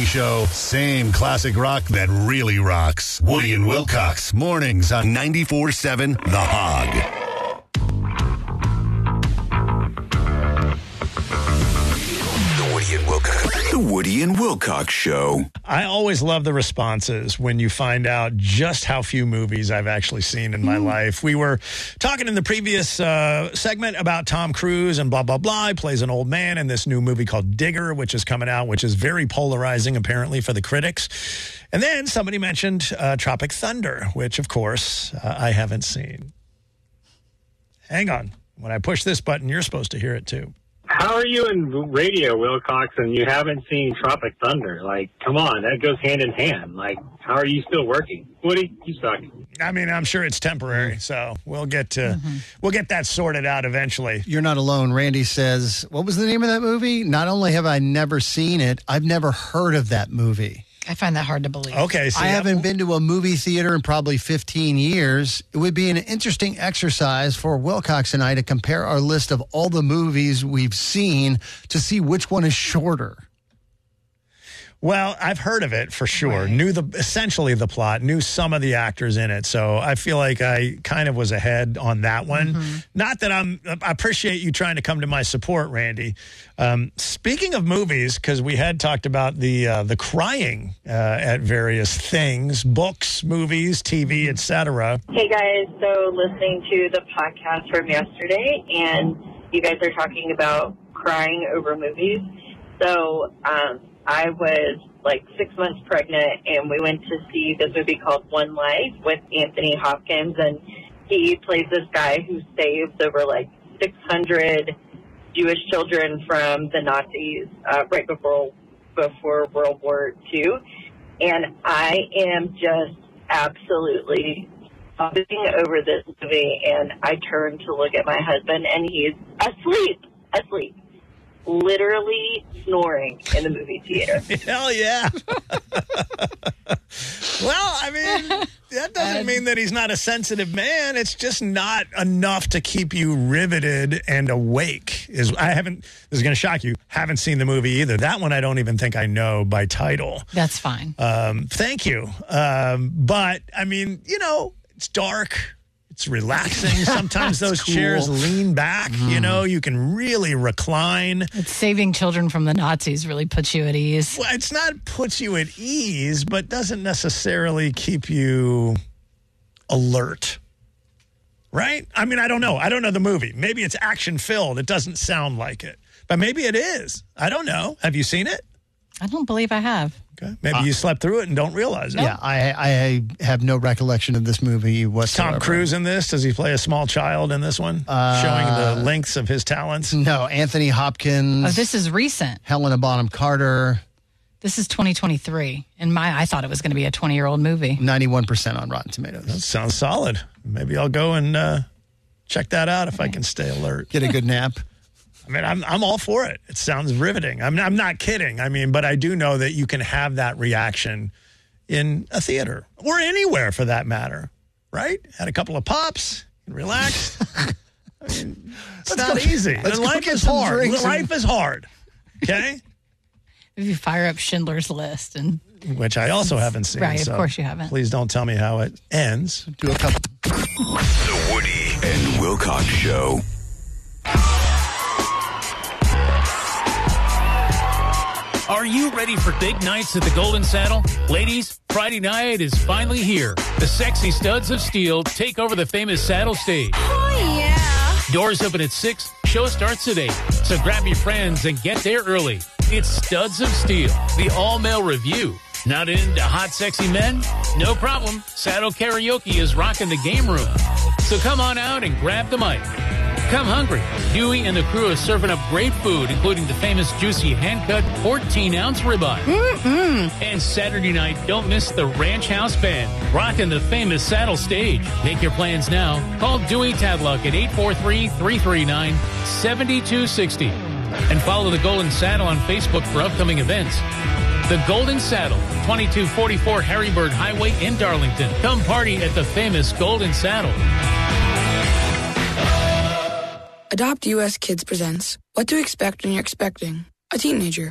Show. Same classic rock that really rocks. Woody and Wilcox. Mornings on 94.7 The Hog. The Woody and Wilcox Show. I always love the responses when you find out just how few movies I've actually seen in my life. We were talking in the previous segment about Tom Cruise and blah, blah, blah. He plays an old man in this new movie called Digger, which is coming out, which is very polarizing, apparently, for the critics. And then somebody mentioned Tropic Thunder, which, of course, I haven't seen. Hang on. When I push this button, you're supposed to hear it, too. How are you in radio, Wilcox, and you haven't seen Tropic Thunder? Like, come on, that goes hand in hand. Like, how are you still working? Woody, you suck. I mean, I'm sure it's temporary, so we'll get that sorted out eventually. You're not alone. Randy says, what was the name of that movie? Not only have I never seen it, I've never heard of that movie. I find that hard to believe. Okay, so I haven't been to a movie theater in probably 15 years. It would be an interesting exercise for Wilcox and I to compare our list of all the movies we've seen to see which one is shorter. Well, I've heard of it for sure. Right. Knew essentially the plot, knew some of the actors in it. So I feel like I kind of was ahead on that one. Not that I appreciate you trying to come to my support, Randy. Speaking of movies, because we had talked about the crying at various things, books, movies, TV, etc. Hey guys, so listening to the podcast from yesterday, and you guys are talking about crying over movies. So I was like 6 months pregnant, and we went to see this movie called One Life with Anthony Hopkins, and he plays this guy who saves over like 600 Jewish children from the Nazis right before World War II. And I am just absolutely sobbing over this movie, and I turned to look at my husband, and he's asleep. Literally snoring in the movie theater. Hell yeah. Well, I mean, that doesn't mean that he's not a sensitive man. It's just not enough to keep you riveted and awake. This is going to shock you, haven't seen the movie either. That one I don't even think I know by title. That's fine. Thank you. But, I mean, it's dark. It's relaxing. Sometimes those chairs lean back. You can really recline. It's saving children from the Nazis really puts you at ease. Well, it's not puts you at ease, but doesn't necessarily keep you alert. Right? I mean, I don't know. I don't know the movie. Maybe it's action-filled. It doesn't sound like it. But maybe it is. I don't know. Have you seen it? I don't believe I have. Okay. Maybe you slept through it and don't realize it. Yeah, I have no recollection of this movie whatsoever. Tom Cruise in this? Does he play a small child in this one? Showing the lengths of his talents? No, Anthony Hopkins. Oh, this is recent. Helena Bonham Carter. This is 2023. I thought it was going to be a 20-year-old movie. 91% on Rotten Tomatoes. That sounds solid. Maybe I'll go and check that out if I can stay alert. Get a good nap. I mean, I'm all for it. It sounds riveting. I'm not kidding. I mean, but I do know that you can have that reaction in a theater or anywhere for that matter, right? Had a couple of pops, relaxed. I mean, it's not easy. And life is hard. Life is hard. Okay? If you fire up Schindler's List, which I also haven't seen. Right, of course you haven't. Please don't tell me how it ends. Do a couple. The Woody and Wilcox Show. Are you ready for big nights at the Golden Saddle? Ladies, Friday night is finally here. The sexy Studs of Steel take over the famous saddle stage. Oh, yeah. Doors open at 6. Show starts at 8. So grab your friends and get there early. It's Studs of Steel, the all-male review. Not into hot, sexy men? No problem. Saddle Karaoke is rocking the game room. So come on out and grab the mic. Come hungry. Dewey and the crew are serving up great food, including the famous juicy hand-cut 14-ounce ribeye. And Saturday night, don't miss the Ranch House Band, rocking the famous saddle stage. Make your plans now. Call Dewey Tadlock at 843-339-7260. And follow the Golden Saddle on Facebook for upcoming events. The Golden Saddle, 2244 Harrybird Highway in Darlington. Come party at the famous Golden Saddle. Adopt U.S. Kids presents What to Expect When You're Expecting a Teenager.